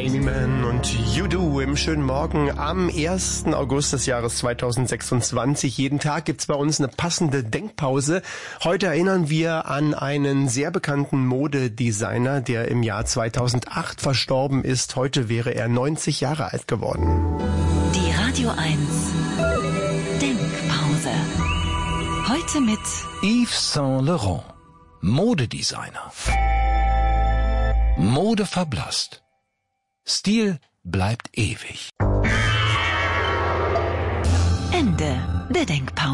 Amy Mann und You Do im schönen Morgen am 1. August des Jahres 2026. Jeden Tag gibt's bei uns eine passende Denkpause. Heute erinnern wir an einen sehr bekannten Modedesigner, der im Jahr 2008 verstorben ist. Heute wäre er 90 Jahre alt geworden. Die Radio 1 Denkpause. Heute mit Yves Saint Laurent, Modedesigner. Mode verblasst. Stil bleibt ewig. Ende der Denkpause.